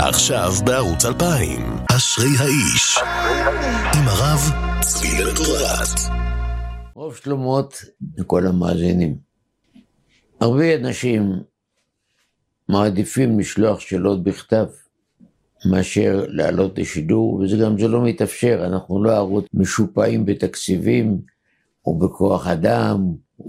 עכשיו בערוץ 2000, אשרי האיש, עם הרב צבי בן-פורת. רוב שלומות לכל המאזינים. הרבה אנשים מעדיפים לשלוח שאלות בכתב, מאשר לעלות לשידור, וזה גם לא מתאפשר, אנחנו לא ערוץ משופעים בתקציבים, או בכוח אדם, או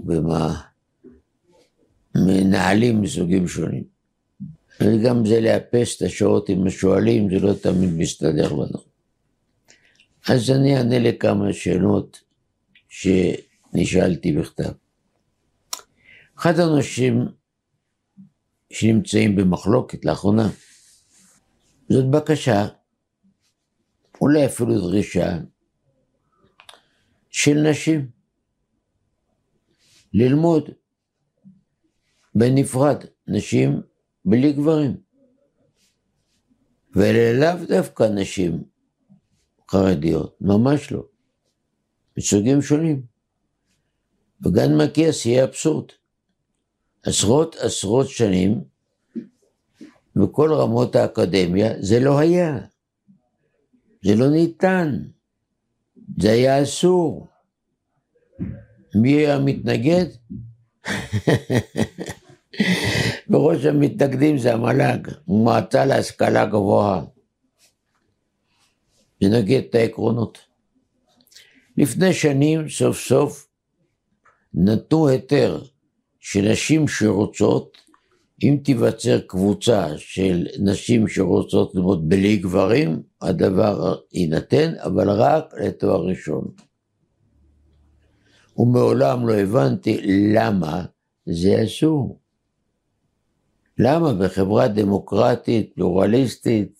במנהלים מסוגים שונים. וגם זה לאפס את השעות עם השואלים, זה לא תמיד מסתדר לנו. אז אני אענה לכמה שאלות שנשאלתי בכתב. אחד האנשים שנמצאים במחלוקת לאחרונה, זאת בקשה, אולי אפילו דרישה, של נשים, ללמוד בנפרד, נשים בלי גברים, ולאו דווקא נשים חרדיות, ממש לא, מסוגים שונים. בגן מקיאס יהיה אבסורד, עשרות שנים, בכל רמות האקדמיה, זה לא היה, זה לא ניתן, זה היה אסור. מי היה מתנגד? בראש המתנגדים זה המל"ג, מועצה להשכלה גבוהה. זה נגד את העקרונות. לפני שנים סוף סוף נתנו היתר שנשים שרוצות, אם תיווצר קבוצה של נשים שרוצות ללמוד בלי גברים, הדבר יינתן, אבל רק לתואר ראשון. ומעולם לא הבנתי למה זה אסור. למה בחברה דמוקרטית, פלורליסטית,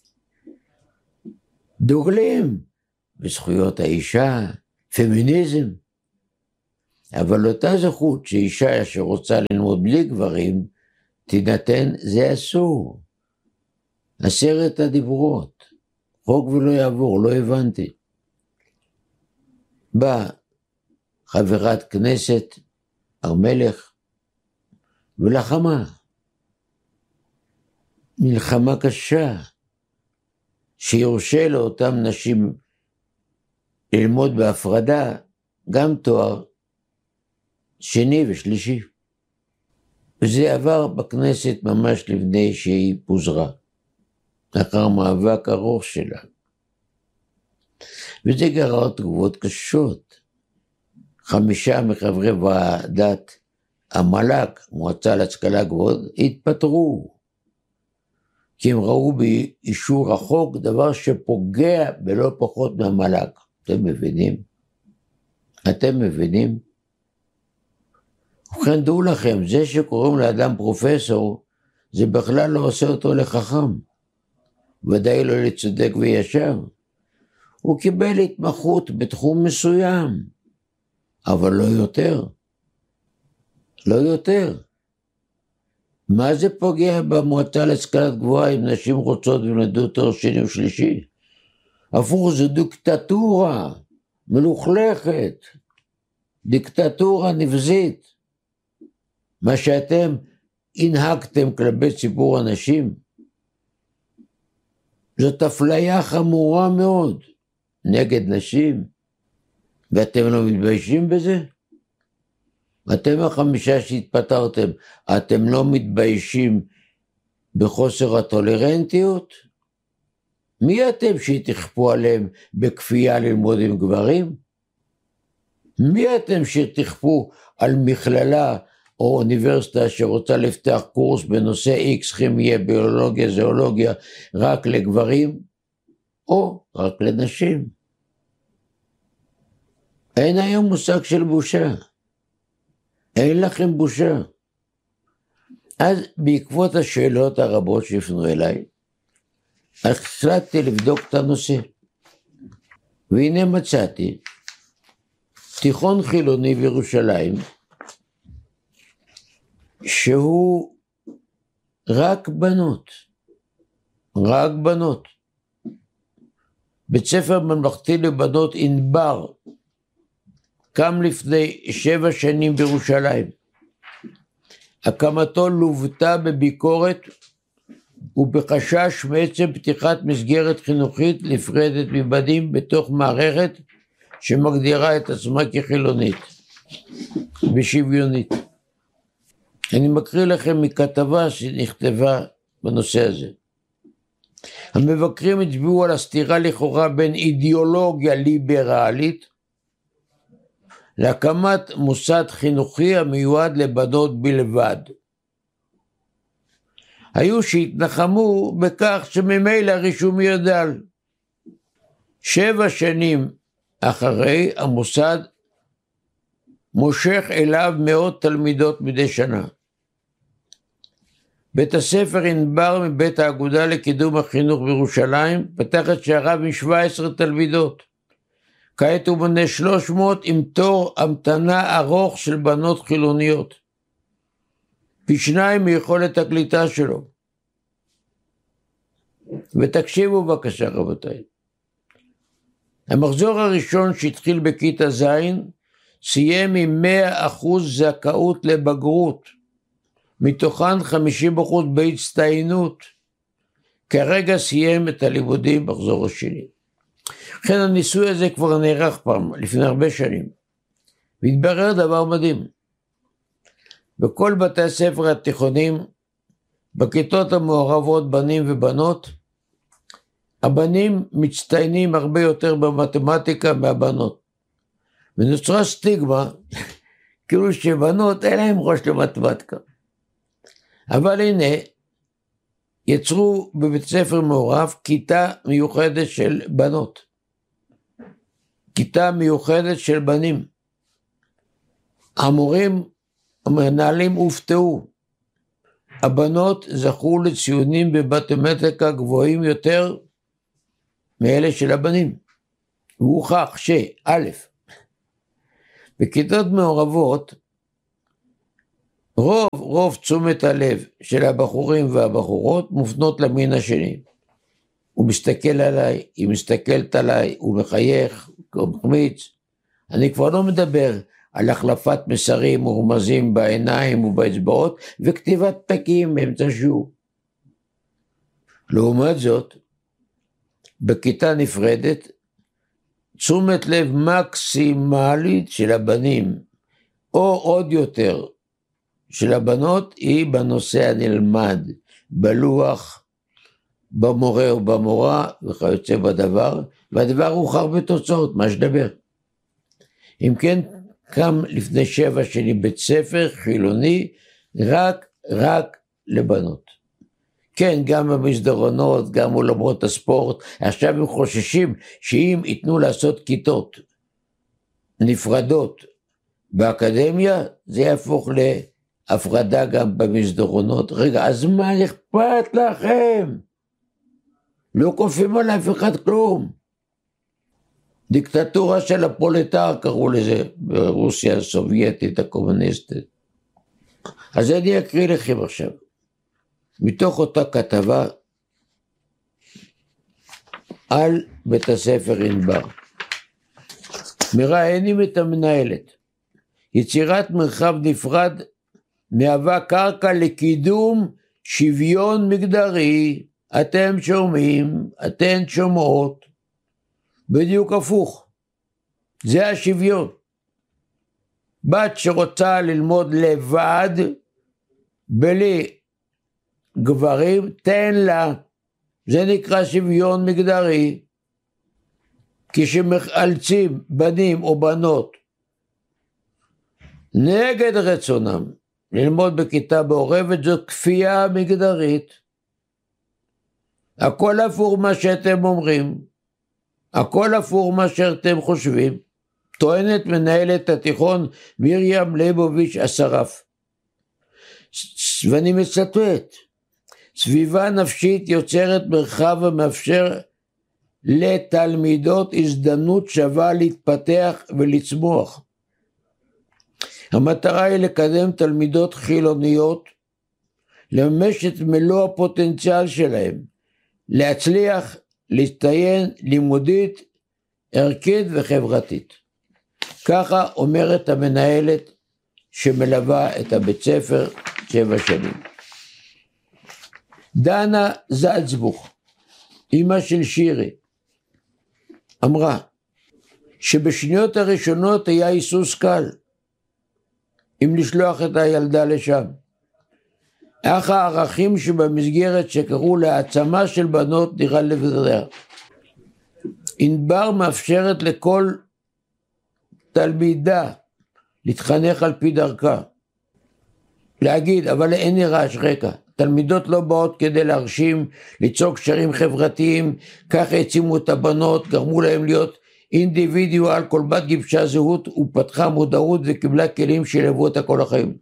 דוגלים בזכויות האישה, פמיניזם, אבל אותה זכות שאישה שרוצה ללמוד בלי גברים, תינתן, זה אסור. 10 הדיברות, חוק ולא יעבור, לא הבנתי. באה חברת כנסת, ארמלך, ולחמה. מלחמה קשה, שיורשה לאותם נשים ללמוד בהפרדה, גם תואר שני ושלישי. וזה עבר בכנסת ממש לפני שהיא פוזרה, לאחר מאבק ארוך שלה. וזה גרר תגובות קשות. 5 מחברי ועדת המל"ג, מועצה להשכלה גבוהה, התפטרו. כי הם ראו באישור החוק דבר שפוגע בלא פחות מהמל"ג. אתם מבינים? אתם מבינים? ובכן דעו לכם, זה שקוראים לאדם פרופסור, זה בכלל לא עושה אותו לחכם. ודאי לא לצדק וישר. הוא קיבל התמחות בתחום מסוים, אבל לא יותר. לא יותר. מה זה פוגע במועצה להשכלה גבוהה אם נשים רוצות ולמדו תואר שני ושלישי? הפוך, זו דיקטטורה מלוכלכת, דיקטטורה נבזית. מה שאתם הנהגתם כלפי ציבור הנשים, זאת אפליה חמורה מאוד נגד נשים, ואתם לא מתביישים בזה? אתם 5 שהתפטרתם, אתם לא מתביישים בחוסר הטולרנטיות? מי אתם שתכפו עליהם בכפייה ללמוד עם גברים? מי אתם שתכפו על מכללה או אוניברסיטה שרוצה לפתח קורס בנושא X, כימיה, ביולוגיה, זואולוגיה, רק לגברים או רק לנשים? אין היום מושג של בושה. אין לכם בושה. אז בעקבות השאלות הרבות שהפנו אליי, החלטתי לבדוק את הנושא. והנה מצאתי תיכון חילוני בירושלים, שהוא רק בנות. רק בנות. בית ספר ממלכתי לבנות ענבר, קם לפני 7 שנים בירושלים. הקמתו לוותה בביקורת ובחשש מעצם פתיחת מסגרת חינוכית נפרדת מבנים בתוך מערכת שמגדירה את עצמה כחילונית ושוויונית. אני מקריא לכם מכתבה שנכתבה בנושא הזה. המבקרים הצביעו על הסתירה לכאורה בין אידיאולוגיה ליברלית להקמת מוסד חינוכי המיועד לבנות בלבד. היו שהתנחמו בכך שממילא הרישום ידל. 7 שנים אחרי, המוסד מושך אליו מאות תלמידות מדי שנה. בית הספר ענבר מבית האגודה לקידום החינוך בירושלים פתח את שעריו עם 17 תלמידות. כעת הוא מונה 300 עם תור המתנה ארוך של בנות חילוניות. פי 2 מיכולת הקליטה שלו. ותקשיבו בבקשה רבותיי. המחזור הראשון שהתחיל בכיתה ז' סיים עם 100% זכאות לבגרות, מתוכן 50% בהצטיינות. כרגע סיים את הלימודים בחזור השני. לכן הניסוי הזה כבר נערך פעם, לפני הרבה שנים. והתברר דבר מדהים. בכל בתי הספר התיכונים, בכיתות המעורבות בנים ובנות, הבנים מצטיינים הרבה יותר במתמטיקה מהבנות. ונוצרה סטיגמה, כאילו שבנות אין להם ראש למתמטיקה. אבל הנה, יצרו בבית ספר מעורב כיתה מיוחדת של בנות. כיתה מיוחדת של בנים. המורים, המנהלים הופתעו. הבנות זכו לציונים במתמטיקה גבוהים יותר מאלה של הבנים. והוכח שא', בכיתות מעורבות, רוב תשומת הלב של הבחורים והבחורות מופנות למין השני. הוא מסתכל עליי, היא מסתכלת עליי, הוא מחייך, הוא מחמיץ. אני כבר לא מדבר על החלפת מסרים ורמזים בעיניים ובאצבעות, וכתיבת פתקים באמצע שיעור. לעומת זאת, בכיתה נפרדת, תשומת לב מקסימלית של הבנים, או עוד יותר של הבנות, היא בנושא הנלמד, בלוח, במורה או במורה, וכיוצא בדבר, והדבר הוכח בתוצאות, מה שדבר. אם כן, קם לפני 7 שנים בית ספר חילוני, רק לבנות. כן, גם במסדרונות, גם עולמות הספורט, עכשיו הם חוששים שאם ייתנו לעשות כיתות נפרדות באקדמיה, זה יהפוך להפרדה גם במסדרונות. רגע, אז מה אכפת לכם? לא כופים על אף אחד כלום. דיקטטורה של הפרולטר קראו לזה ברוסיה הסובייטית הקומוניסטית. אז אני אקריא לכם עכשיו. מתוך אותה כתבה על בית הספר ענבר. מראיינים את המנהלת. יצירת מרחב נפרד מהווה קרקע לקידום שוויון מגדרי. אתם שומעים, אתן שומעות. בדיוק הפוך. זה השוויון. בת שרוצה ללמוד לבד, בלי גברים, תן לה. זה נקרא שוויון מגדרי. כשמאלצים בנים או בנות נגד רצונם ללמוד בכיתה מעורבת, זו כפייה מגדרית. הכל הפוך מה שאתם אומרים, הכל הפוך מה שאתם חושבים, טוענת מנהלת התיכון מרים ליבוביץ' אסרף. ואני מצטט, סביבה נפשית יוצרת מרחב המאפשר לתלמידות הזדמנות שווה להתפתח ולצמוח. המטרה היא לקדם תלמידות חילוניות, לממש את מלוא הפוטנציאל שלהם, להצליח, להצטיין לימודית, ערכית וחברתית. ככה אומרת המנהלת שמלווה את הבית ספר 7 שנים. דנה זלצבוך, אמא של שירי, אמרה שבשניות הראשונות היה היסוס קל אם לשלוח את הילדה לשם. אך הערכים שבמסגרת שקראו להעצמה של בנות נראה לבדיה. ענבר מאפשרת לכל תלמידה להתחנך על פי דרכה. להגיד, אבל אין לי רעש רקע. תלמידות לא באות כדי להרשים, ליצור קשרים חברתיים, כך העצימו את הבנות, גרמו להם להיות אינדיבידואל, כל בת גיבשה זהות ופתחה מודעות וקיבלה כלים שילוו אותה כל החיים.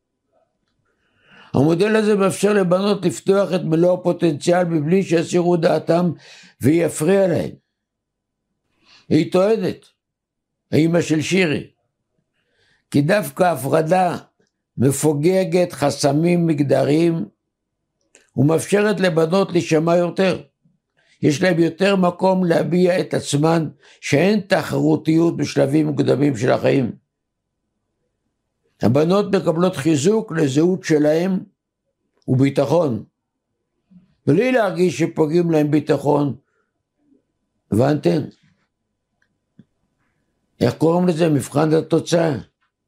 המודל הזה מאפשר לבנות לפתוח את מלוא הפוטנציאל מבלי שיסירו דעתם ויפריע להם. היא טוענת, האמא של שירי, כי דווקא הפרדה מפוגגת חסמים מגדריים ומאפשרת לבנות להישמע יותר. יש להם יותר מקום להביע את עצמן, שאין תחרותיות בשלבים מוקדמים של החיים. הבנות מקבלות חיזוק לזהות שלהם וביטחון, בלי להרגיש שפוגעים להם ביטחון. הבנתם? איך קוראים לזה? מבחן התוצאה.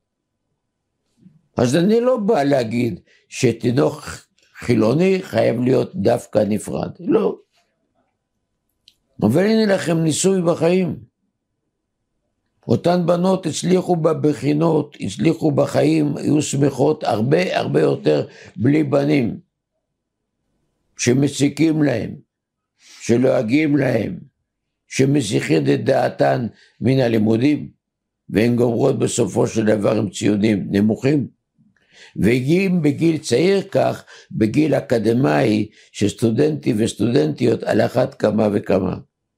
אז אני לא בא להגיד שתינוק חילוני חייב להיות דווקא נפרד, לא. אבל הנה לכם ניסוי בחיים. אותן בנות הצליחו בבחינות, הצליחו בחיים, היו שמחות הרבה יותר בלי בנים, שמסיקים להם, שלועגים להם, שמסיחים את דעתן מן הלימודים, והן גומרות בסופו של דבר עם ציונים נמוכים. והגיעים בגיל צעיר כך, בגיל אקדמאי, שסטודנטים וסטודנטיות על אחת כמה וכמה.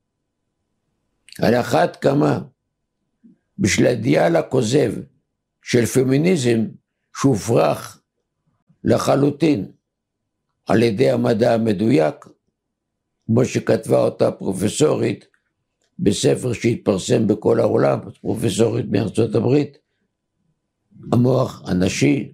על אחת כמה, בשביל האידיאל הכוזב של פמיניזם, שהופרך לחלוטין על ידי המדע המדויק, כמו שכתבה אותה פרופסורית בספר שהתפרסם בכל העולם, פרופסורית מארצות הברית, המוח הנשי,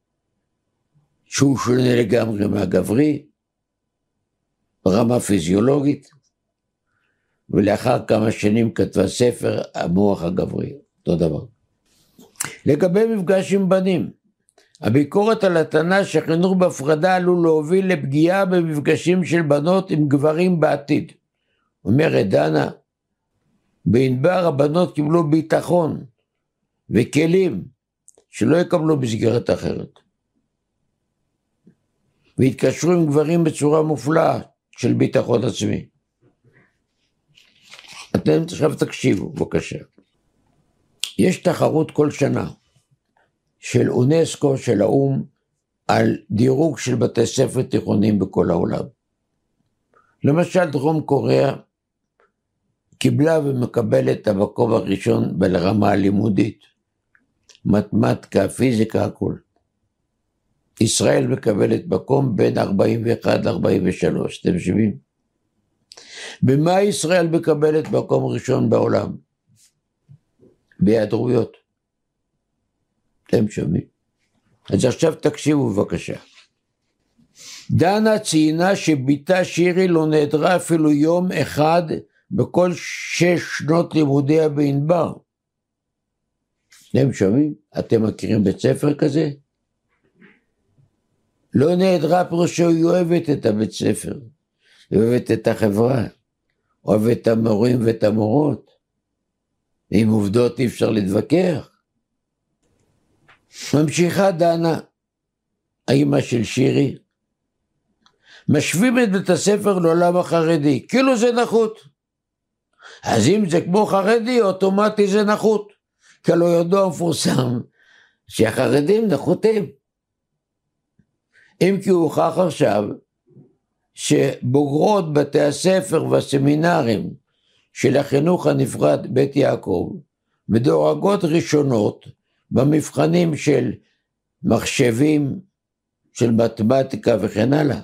שהוא שונה לגמרי מהגברי, ברמה פיזיולוגית, ולאחר כמה שנים כתבה ספר המוח הגברי, אותו דבר. לגבי מפגש עם בנים, הביקורת על הטענה שחינוך בהפרדה עלול להוביל לפגיעה במפגשים של בנות עם גברים בעתיד. אומרת דנה, בענבר הבנות קיבלו ביטחון וכלים שלא יקבלו מסגרת אחרת. והתקשרו עם גברים בצורה מופלאה של ביטחון עצמי. אתם עכשיו תקשיבו, בבקשה. יש תחרות כל שנה של אונסקו, של האום, על דירוג של בתי ספר תיכוניים בכל העולם. למשל, דרום קוריאה קיבלה ומקבלת את המקום הראשון ברמה הלימודית. מתמטיקה, פיזיקה, הכל. ישראל מקבלת מקום בין 41 ל-43, אתם שומעים? במה ישראל מקבלת מקום ראשון בעולם? בהיעדרויות. אתם שומעים? אז עכשיו תקשיבו בבקשה. דנה ציינה שביתה שירי לא נעדרה אפילו יום אחד בכל 6 שנות לימודיה בענבר. אתם שומעים? אתם מכירים בית ספר כזה? לא נעדרה פירושו, היא אוהבת את הבית ספר, היא אוהבת את החברה, אוהבת את המורים ואת המורות, עם עובדות אי אפשר להתווכח. ממשיכה דנה, האמא של שירי, משווים את בית הספר לעולם החרדי, כאילו זה נחות. אז אם זה כמו חרדי, אוטומטי זה נחות, כי לא ידוע מפורסם שהחרדים נחותים. אם כי הוא הוכח עכשיו שבוגרות בתי הספר והסמינרים של החינוך הנפרד בית יעקב מדורגות ראשונות במבחנים של מחשבים, של מתמטיקה וכן הלאה.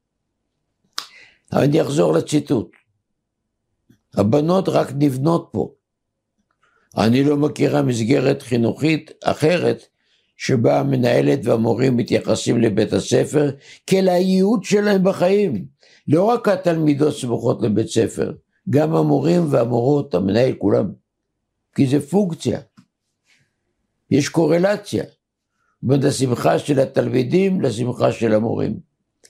אבל אני אחזור לציטוט. הבנות רק נבנות פה. אני לא מכירה מסגרת חינוכית אחרת שבה המנהלת והמורים מתייחסים לבית הספר כאל הייעוד שלהם בחיים. לא רק התלמידות סמוכות לבית ספר, גם המורים והמורות, המנהל, כולם. כי זה פונקציה. יש קורלציה בין השמחה של התלמידים לשמחה של המורים.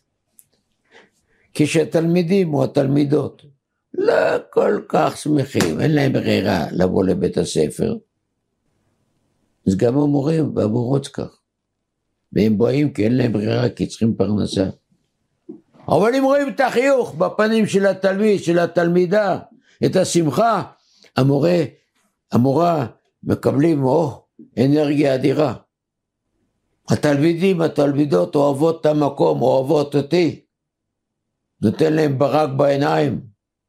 כשהתלמידים או התלמידות לא כל כך שמחים, אין להם ברירה לבוא לבית הספר, אז גם המורים והמורות כך. והם באים כי אין להם ברירה, כי צריכים פרנסה. אבל אם רואים את החיוך בפנים של התלמיד, של התלמידה, את השמחה, המורה מקבלים אנרגיה אדירה. התלמידים, התלמידות אוהבות את המקום, אוהבות אותי. נותן להם ברק בעיניים.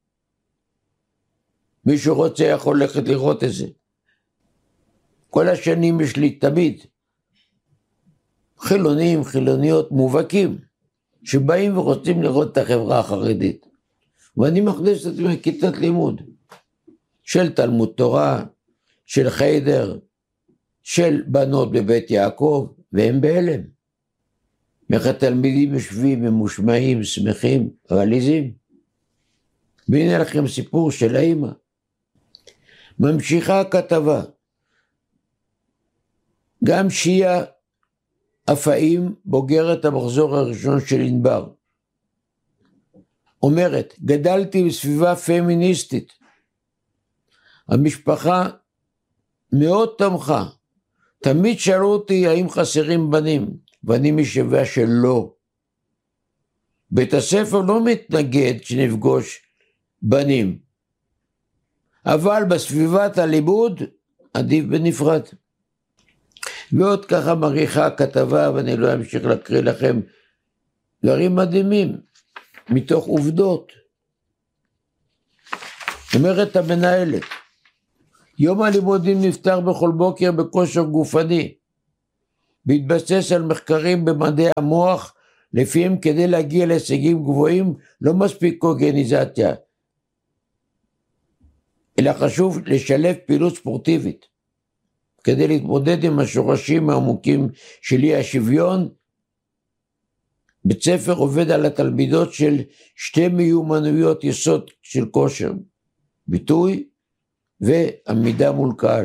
מישהו רוצה יכול ללכת לראות את זה. כל השנים יש לי תמיד חילונים, חילוניות מובהקים, שבאים ורוצים לראות את החברה החרדית. ואני מכניס את זה מכיתת לימוד, של תלמוד תורה, של חיידר, של בנות בבית יעקב, והם בהלם. איך התלמידים יושבים, ממושמעים, שמחים, רליזים. והנה לכם סיפור של האמא. ממשיכה הכתבה. גם שיה אפאים, בוגרת המחזור הראשון של ענבר, אומרת, גדלתי בסביבה פמיניסטית. המשפחה מאוד תמכה. תמיד שאלו אותי האם חסרים בנים, ואני משווה שלא. בית הספר לא מתנגד שנפגוש בנים, אבל בסביבת הלימוד עדיף בנפרד. ועוד ככה מריחה הכתבה, ואני לא אמשיך להקריא לכם דברים מדהימים, מתוך עובדות. אומרת המנהלת, יום הלימודים נפתח בכל בוקר בכושר גופני, בהתבסס על מחקרים במדעי המוח, לפיהם כדי להגיע להישגים גבוהים לא מספיק אורגניזציה, אלא חשוב לשלב פעילות ספורטיבית, כדי להתמודד עם השורשים העמוקים שלי השוויון. בית ספר עובד על התלמידות של שתי מיומנויות יסוד של כושר, ביטוי ועמידה מול קהל,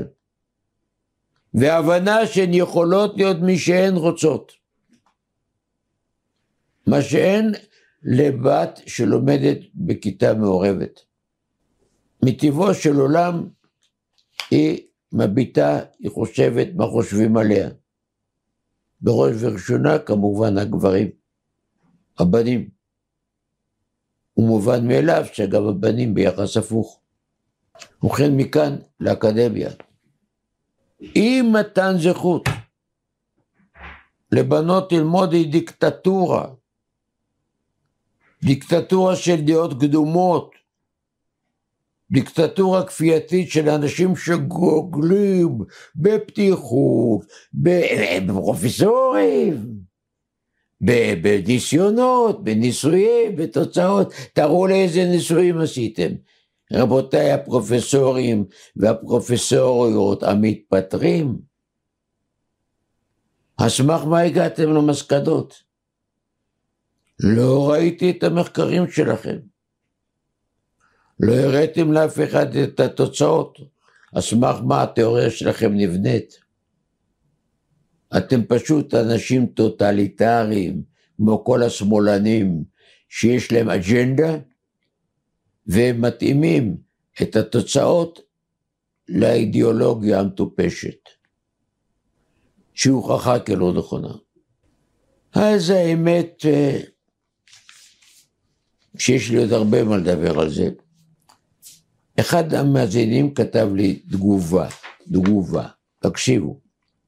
והבנה שהן יכולות להיות מי שהן רוצות, מה שאין לבת שלומדת בכיתה מעורבת. מטבעו של עולם היא מביטה, היא חושבת מה חושבים עליה. בראש וראשונה כמובן הגברים, הבנים. ומובן מאליו שגם הבנים ביחס הפוך. וכן מכאן לאקדמיה. אם מתן זכות לבנות ללמוד היא דיקטטורה, דיקטטורה של דעות קדומות, דיקטטורה כפייתית של אנשים שגוגלים בפתיחות, בפרופסורים, בניסיונות, בניסויים, בתוצאות. תראו לאיזה ניסויים עשיתם. רבותיי הפרופסורים והפרופסוריות המתפטרים, הסמך מה הגעתם למסקנות? לא ראיתי את המחקרים שלכם. לא הראיתם לאף אחד את התוצאות. הסמך מה התיאוריה שלכם נבנית? אתם פשוט אנשים טוטליטריים, כמו כל השמאלנים, שיש להם אג'נדה, והם מתאימים את התוצאות לאידיאולוגיה המטופשת, שהוכחה כלא נכונה. אז האמת, שיש לי עוד הרבה מה לדבר על זה, אחד המאזינים כתב לי תגובה, תקשיבו.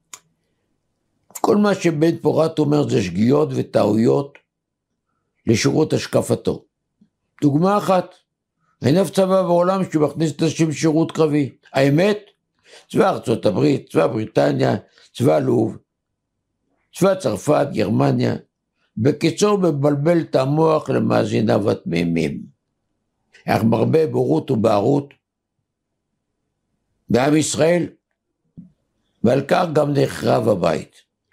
כל מה שבן פורת אומר זה שגיאות וטעויות לשירות השקפתו. דוגמה אחת, אין אף צבא בעולם שמכניס נשים שירות קרבי. האמת, צבא ארצות הברית, צבא בריטניה, צבא לוב, צבא צרפת, גרמניה, בקיצור מבלבל את המוח למאזיניו התמימים. אך מרבה בורות ובערות בעם ישראל, ועל כך גם נחרב הבית.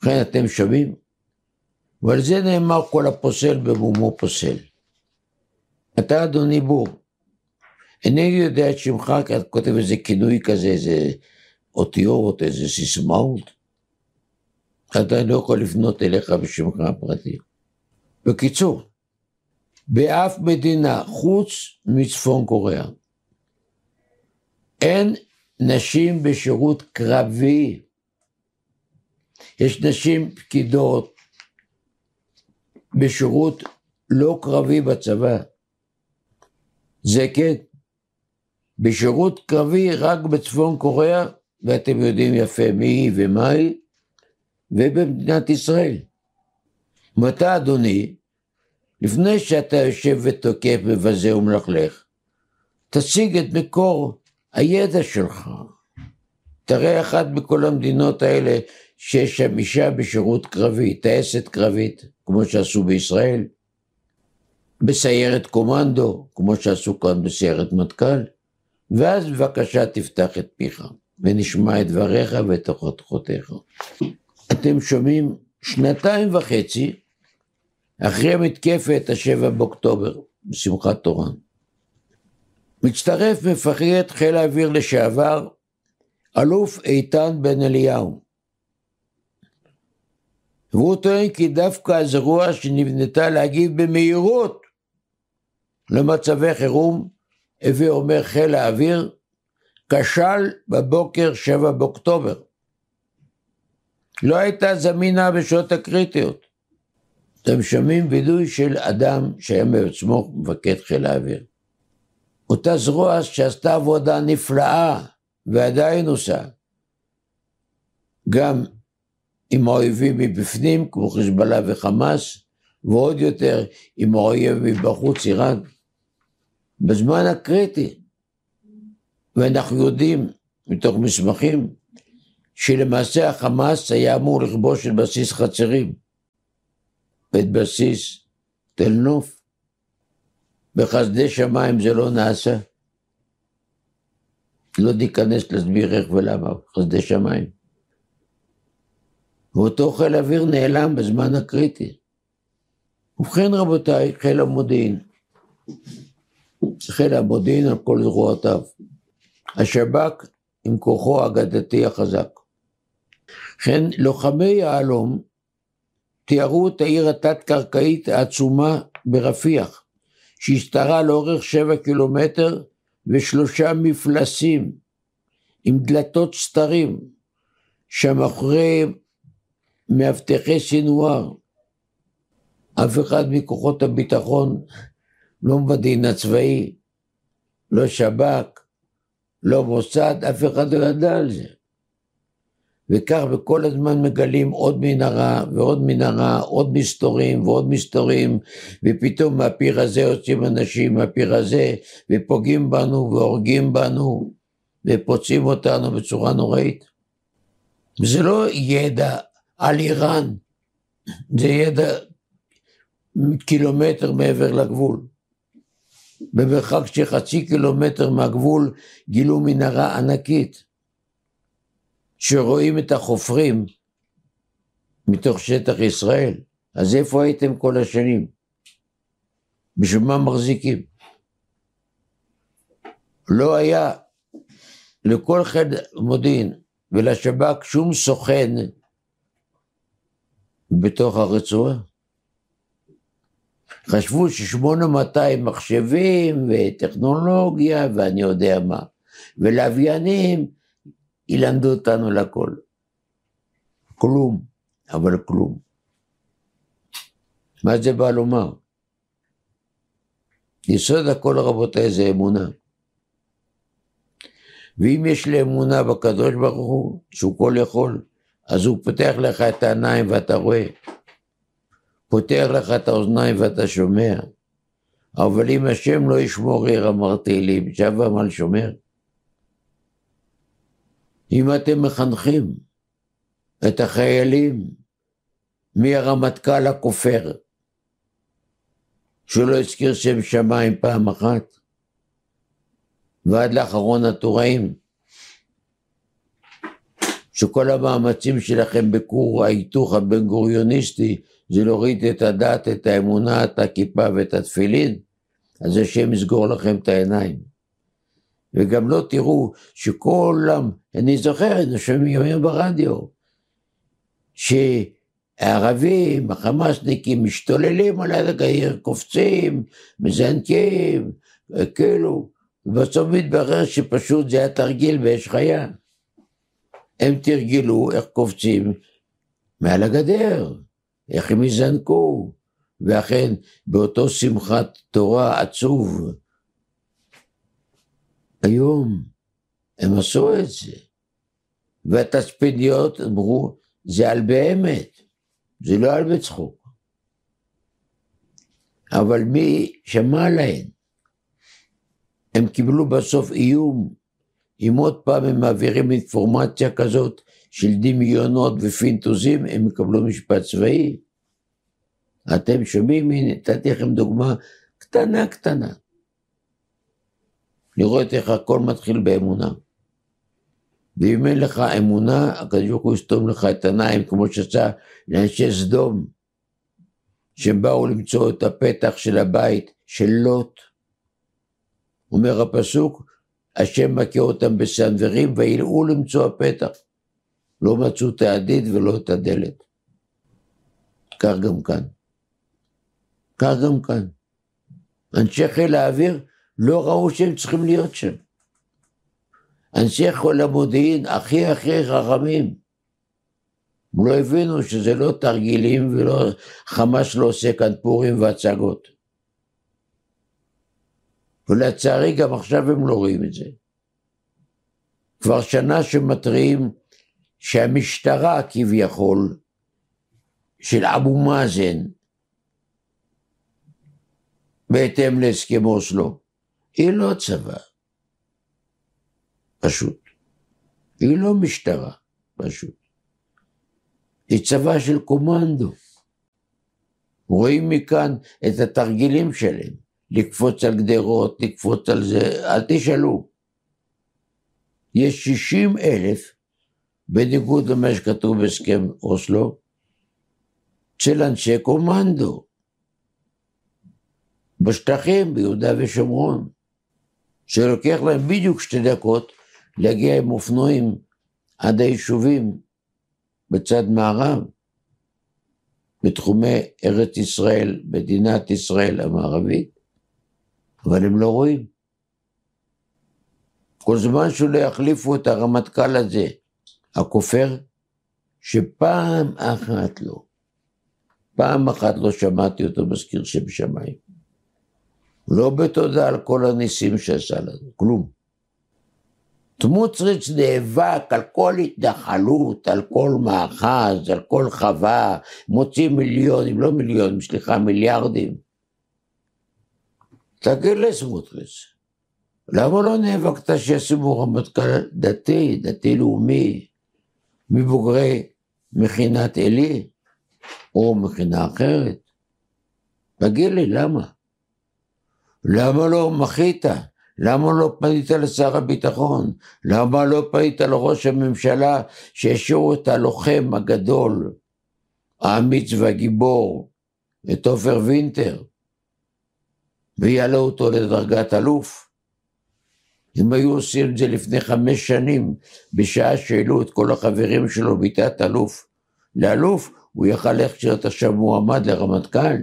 לכן אתם שומעים? ועל זה נאמר כל הפוסל במומו פוסל. אתה אדוני בור, אינני יודע את שמך, כי את כותב איזה כינוי כזה, איזה אותיות, איזה סיסמאות. אתה לא יכול לפנות אליך בשמך הפרטי. בקיצור, באף מדינה חוץ מצפון קוריאה, אין נשים בשירות קרבי. יש נשים פקידות בשירות לא קרבי בצבא. זה כן. בשירות קרבי רק בצפון קוריאה, ואתם יודעים יפה מי היא ומה היא, ובמדינת ישראל. מתי אדוני, לפני שאתה יושב ותוקף מבזה ומלכלך, תציג את מקור הידע שלך. תראה אחת בכל המדינות האלה שיש שם אישה בשירות קרבי, טייסת קרבית, כמו שעשו בישראל, בסיירת קומנדו, כמו שעשו כאן בסיירת מטכ"ל, ואז בבקשה תפתח את פיך, ונשמע את דבריך ואת הוכחותיך. אתם שומעים 2.5 אחרי המתקפת 7 באוקטובר, בשמחת תורה. מצטרף מפקד חיל האוויר לשעבר, אלוף איתן בן אליהו. והוא טוען כי דווקא הזרוע שנבנתה להגיב במהירות למצבי חירום, הווה אומר חיל האוויר, כשל בבוקר 7 באוקטובר. לא הייתה זמינה בשעות הקריטיות. אתם שומעים וידוי של אדם שהיה בעצמו מפקד חיל האוויר. אותה זרוע שעשתה עבודה נפלאה ועדיין עושה. גם עם האויבים מבפנים, כמו חיזבאללה וחמאס, ועוד יותר עם האויב מבחוץ איראן. בזמן הקריטי, ואנחנו יודעים מתוך מסמכים, שלמעשה החמאס היה אמור לכבוש את בסיס חצרים, ואת בסיס תל נוף. בחסדי שמיים זה לא נעשה. לא ניכנס להסביר איך ולמה, חסדי שמיים. ואותו חיל אוויר נעלם בזמן הקריטי. ובכן רבותיי, חיל המודיעין. חיל המודיעין על כל זרועותיו. השב"כ עם כוחו האגדתי החזק. כן, לוחמי יהלום תיארו את העיר התת-קרקעית העצומה ברפיח, שהשתרה לאורך 7 קילומטר ו3 מפלסים, עם דלתות סתרים, שמאחורי מאבטחי סינואר. אף אחד מכוחות הביטחון, לא מדין הצבאי, לא שב"כ, לא מוסד, אף אחד לא ידע על זה. וכך בכל הזמן מגלים עוד מנהרה ועוד מנהרה, עוד מסתורים ועוד מסתורים, ופתאום מהפיר הזה יוצאים אנשים מהפיר הזה, ופוגעים בנו והורגים בנו, ופוצעים אותנו בצורה נוראית. וזה לא ידע על איראן, זה ידע קילומטר מעבר לגבול. במרחק של 0.5 קילומטר מהגבול גילו מנהרה ענקית, שרואים את החופרים מתוך שטח ישראל. אז איפה הייתם כל השנים? בשביל מה מחזיקים? לא היה לכל חיל מודיעין ולשב"כ שום סוכן בתוך הרצועה. חשבו ש8200 מחשבים וטכנולוגיה ואני יודע מה, ולוויינים ילמדו אותנו לכל. כלום, אבל כלום. מה זה בא לומר? יסוד הכל רבותיי זה אמונה. ואם יש לי אמונה בקדוש ברוך הוא, שהוא כל יכול, אז הוא פותח לך את העיניים ואתה רואה. פותח לך את האוזניים ואתה שומע. אבל אם השם לא ישמור עיר אמרתי לי, שווה מה לשומר. אם אתם מחנכים את החיילים מהרמטכ"ל הכופר, שלא הזכיר שם שמיים פעם אחת, ועד לאחרון התוראים, שכל המאמצים שלכם בכור ההיתוך הבן גוריוניסטי, זה להוריד את הדת, את האמונה, את הכיפה ואת התפילין, אז השם יסגור לכם את העיניים. וגם לא תראו שכולם, אני זוכר, אני שומע ברדיו, שהערבים, החמאסניקים, משתוללים על הגעיר, קופצים, מזנקים, כאילו, ובסוף מתברר שפשוט זה היה תרגיל ויש חיה. הם תרגלו איך קופצים מעל הגדר, איך הם יזנקו, ואכן באותו שמחת תורה עצוב, היום הם עשו את זה, והתצפיתניות אמרו, זה על באמת, זה לא על בצחוק. אבל מי שמע להם? הם קיבלו בסוף איום, אם עוד פעם הם מעבירים אינפורמציה כזאת של דמיונות ופינטוזים, הם יקבלו משפט צבאי. אתם שומעים, נתתי לכם דוגמה קטנה. לראות איך הכל מתחיל באמונה. ואם אין לך אמונה, הקדוש ברוך הוא יסתום לך את העיניים, כמו שעשה לאנשי סדום, שהם באו למצוא את הפתח של הבית של לוט. אומר הפסוק, השם מכה אותם בסנוורים, וילאו למצוא הפתח. לא מצאו את העדית ולא את הדלת. כך גם כאן. אנשי חיל האוויר לא ראו שהם צריכים להיות שם. אנשי חיל המודיעין הכי חכמים. הם לא הבינו שזה לא תרגילים ולא חמאס לא עושה כאן פורים והצגות. ולצערי גם עכשיו הם לא רואים את זה. כבר שנה שמתריעים שהמשטרה כביכול של אבו מאזן, בהתאם להסכם אוסלו, היא לא צבא, פשוט. היא לא משטרה, פשוט. היא צבא של קומנדו. רואים מכאן את התרגילים שלהם, לקפוץ על גדרות, לקפוץ על זה, אל תשאלו. יש 60,000, בניגוד למה שכתוב בהסכם אוסלו, של אנשי קומנדו. בשטחים, ביהודה ושומרון, שלוקח להם בדיוק 2 דקות להגיע עם אופנועים עד היישובים בצד מערב, בתחומי ארץ ישראל, מדינת ישראל המערבית, אבל הם לא רואים. כל זמן שלא יחליפו את הרמטכ"ל הזה, הכופר, שפעם אחת לא שמעתי אותו מזכיר שם שמיים. לא בתודה על כל הניסים שעשה לנו, כלום. סמוטריץ' נאבק על כל התנחלות, על כל מאחז, על כל חווה, מוציא מיליונים, לא מיליונים, מיליארדים. תגיד לסמוטריץ', למה לא נאבקת שישימו רמטכ"ל דתי לאומי, מבוגרי מכינת עלי, או מכינה אחרת? תגיד לי, למה? למה לא מחית? למה לא פנית לשר הביטחון? למה לא פנית לראש הממשלה שהשאירו את הלוחם הגדול, האמיץ והגיבור, את עופר וינטר, ויעלה אותו לדרגת אלוף? אם היו עושים את זה לפני 5 שנים, בשעה שהעלו את כל החברים שלו בתת אלוף לאלוף, הוא יכל להיות עכשיו מועמד לרמטכ"ל.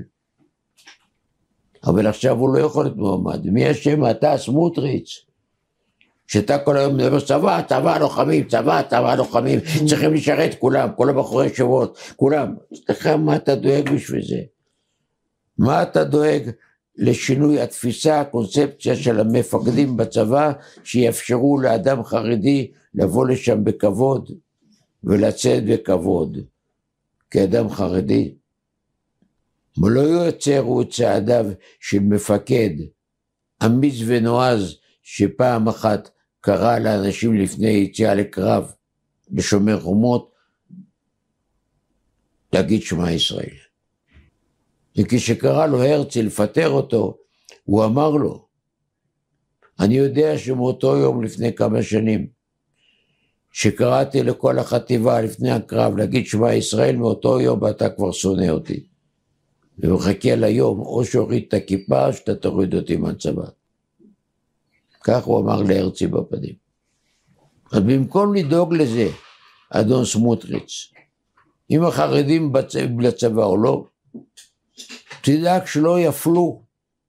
אבל עכשיו הוא לא יכול להיות מועמד. מי השם? אתה סמוטריץ', שאתה כל היום מדבר צבא לוחמים, צריכים לשרת כולם, כל הבחורי שורות, כולם. סליחה, מה אתה דואג בשביל זה? מה אתה דואג לשינוי התפיסה, הקונספציה של המפקדים בצבא, שיאפשרו לאדם חרדי לבוא לשם בכבוד, ולצאת בכבוד, כאדם חרדי? ולא יוצרו את צעדיו של מפקד, אמיץ ונועז, שפעם אחת קרא לאנשים לפני יציאה לקרב, בשומר חומות, להגיד שמע ישראל. וכשקרא לו הרצל לפטר אותו, הוא אמר לו, אני יודע שמאותו יום לפני כמה שנים, שקראתי לכל החטיבה לפני הקרב להגיד שמע ישראל, מאותו יום אתה כבר שונא אותי. ומחכה ליום, או שהוריד את הכיפה, או שאתה תוריד אותי מהצבא. כך הוא אמר להרצי בפנים. אז במקום לדאוג לזה, אדון סמוטריץ', אם החרדים לצבא או לא, תדאג שלא יפלו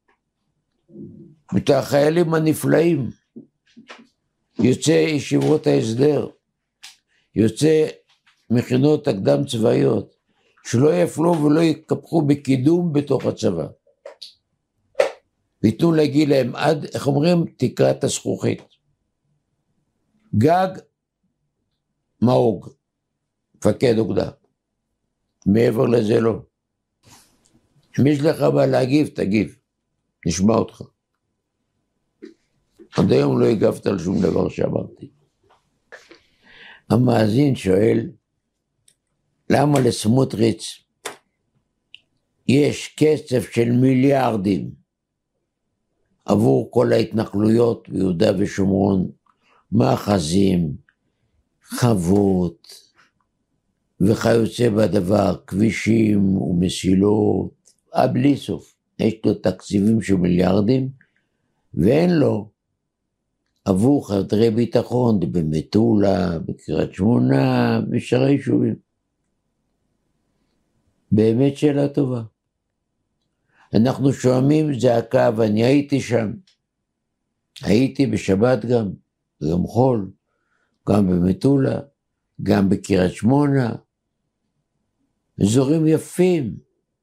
את החיילים הנפלאים, יוצא ישיבות ההסדר, יוצא מכינות הקדם צבאיות, שלא יפלו ולא יקפחו בקידום בתוך הצבא. ויתנו להגיע להם עד, איך אומרים, תקרת הזכוכית. גג, מאוג, מפקד אוגדה. מעבר לזה לא. אם יש לך מה להגיב, תגיב. נשמע אותך. עד היום לא הגבת על שום דבר שאמרתי. המאזין שואל, למה לסמוטריץ' יש כסף של מיליארדים עבור כל ההתנחלויות ביהודה ושומרון, מאחזים, חוות וכיוצא בדבר, כבישים ומסילות, בלי סוף. יש לו תקציבים של מיליארדים, ואין לו עבור חדרי ביטחון במטולה, בקריית שמונה, בשאר היישובים. באמת שאלה טובה. אנחנו שומעים זעקה, ואני הייתי שם. הייתי בשבת גם, ביום חול, גם במטולה, גם בקריית שמונה. אזורים יפים.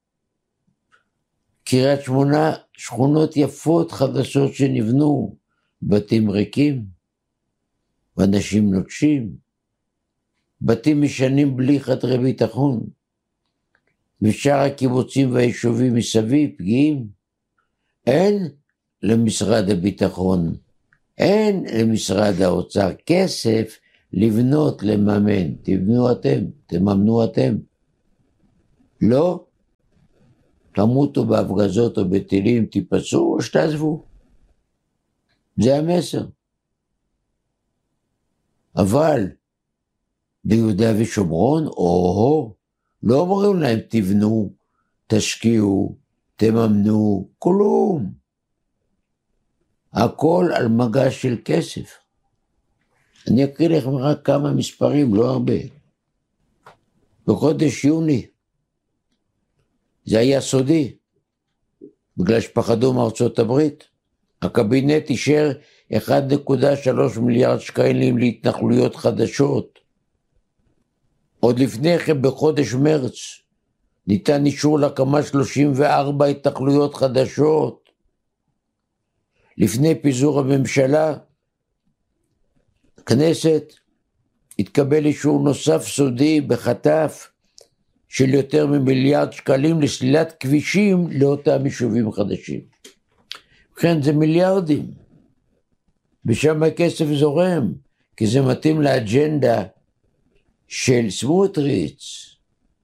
קריית שמונה, שכונות יפות חדשות שנבנו, בתים ריקים, ואנשים נוטשים, בתים משנים בלי חדרי ביטחון, ושאר הקיבוצים והיישובים מסביב פגיעים. אין למשרד הביטחון, אין למשרד האוצר כסף לבנות, לממן. תבנו אתם, תממנו אתם. לא, תמותו בהפגזות או בטילים, תיפצעו או שתעזבו. זה המסר. אבל ביהודה ושומרון, לא אומרים להם תבנו, תשקיעו, תממנו, כלום. הכל על מגש של כסף. אני אקריא לכם רק כמה מספרים, לא הרבה. בחודש יוני, זה היה סודי, בגלל שפחדו מארצות הברית, הקבינט אישר 1.3 מיליארד שקלים להתנחלויות חדשות. עוד לפני כן בחודש מרץ ניתן אישור להקמת 34 התנחלויות חדשות. לפני פיזור הממשלה, הכנסת התקבל אישור נוסף סודי בחטף של יותר ממיליארד שקלים לסלילת כבישים לאותם יישובים חדשים. לכן זה מיליארדים, ושם הכסף זורם, כי זה מתאים לאג'נדה של סמוטריץ'.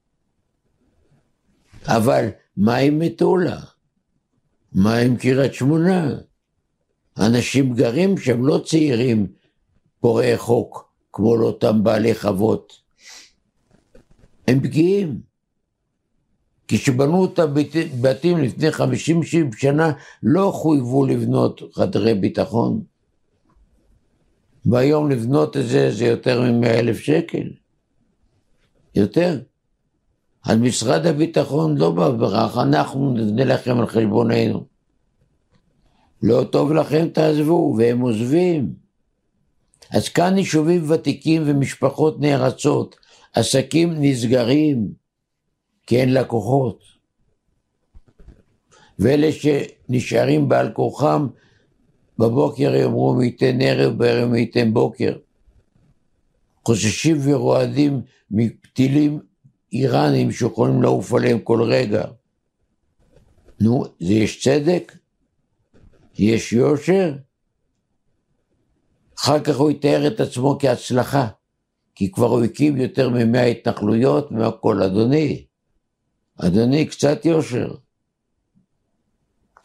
אבל מה עם מטולה? מה עם קריית שמונה? אנשים גרים שם, לא צעירים פורעי חוק, כמו לאותם בעלי חוות. הם פגיעים. כשבנו את הבתים לפני 50-60 שנה, לא חויבו לבנות חדרי ביטחון. והיום לבנות את זה, זה יותר מ100,000 שקל. יותר. אז משרד הביטחון לא בברח, אנחנו נבנה לכם על חשבוננו. לא טוב לכם, תעזבו, והם עוזבים. אז כאן יישובים ותיקים ומשפחות נהרצות, עסקים נסגרים, כי אין לקוחות. ואלה שנשארים בעל כורחם, בבוקר יאמרו מי ייתן ערב, בערב מי ייתן בוקר. חוששים ורועדים מפתילים איראנים שיכולים לעוף עליהם כל רגע. נו, זה יש צדק? יש יושר? אחר כך הוא יתאר את עצמו כהצלחה, כי כבר הוא הקים יותר מ100 התנחלויות מהכל. אדוני, קצת יושר.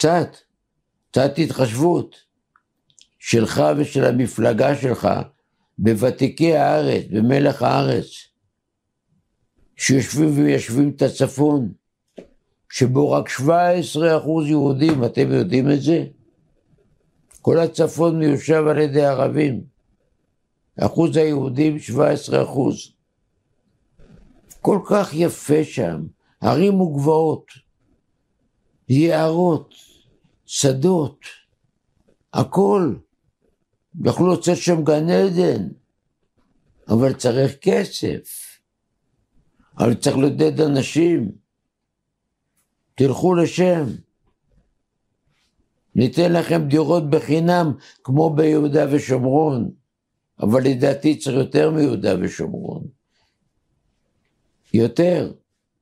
קצת התחשבות שלך ושל המפלגה שלך, בוותיקי הארץ, במלח הארץ, שיושבים וישבים את הצפון, שבו רק 17% יהודים, אתם יודעים את זה? כל הצפון מיושב על ידי ערבים. אחוז היהודים 17%. כל כך יפה שם, ערים וגבעות, יערות, שדות, הכל. יכלו לצאת שם גן עדן, אבל צריך כסף. אבל צריך לדעת אנשים. תלכו לשם. ניתן לכם דירות בחינם כמו ביהודה ושומרון, אבל לדעתי צריך יותר מיהודה ושומרון. יותר.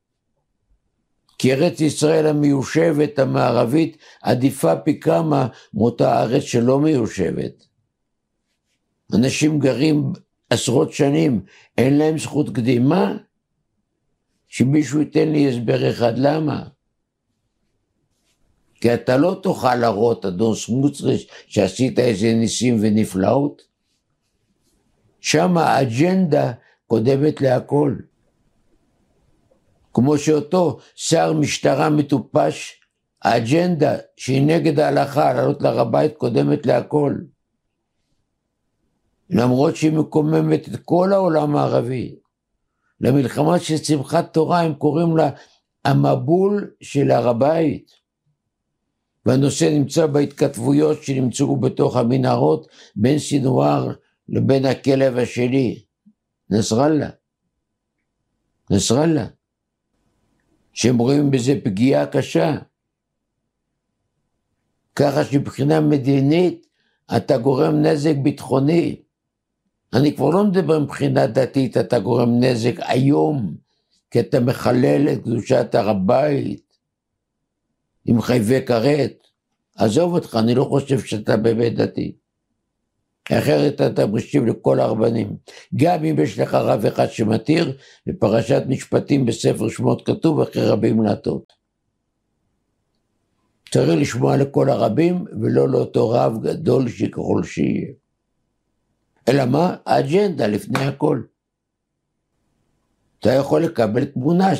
כי ארץ ישראל המיושבת המערבית עדיפה פי כמה מאותה ארץ שלא מיושבת. אנשים גרים עשרות שנים, אין להם זכות קדימה? שמישהו ייתן לי הסבר אחד למה. כי אתה לא תוכל להראות, אדון סמוטריץ', שעשית איזה ניסים ונפלאות. שם האג'נדה קודמת להכל. כמו שאותו שר משטרה מטופש, האג'נדה שהיא נגד ההלכה, לעלות להר הבית קודמת להכל. למרות שהיא מקוממת את כל העולם הערבי. למלחמה של שמחת תורה הם קוראים לה המבול של הר הבית. והנושא נמצא בהתכתבויות שנמצאו בתוך המנהרות בין סינואר לבין הכלב השני, נסראללה. נסראללה. שהם רואים בזה פגיעה קשה. ככה שבחינה מדינית אתה גורם נזק ביטחוני. אני כבר לא מדבר מבחינה דתית, אתה גורם נזק היום, כי אתה מחלל את קדושת הר הבית, עם חייבי כרת. עזוב אותך, אני לא חושב שאתה באמת דתי. אחרת אתה משיב לכל הרבנים. גם אם יש לך רב אחד שמתיר, בפרשת משפטים בספר שמות כתוב, אחרי רבים להטות. צריך לשמוע לכל הרבים, ולא לאותו רב גדול שככל שיהיה. אלא מה? האג'נדה לפני הכל. אתה יכול לקבל תמונה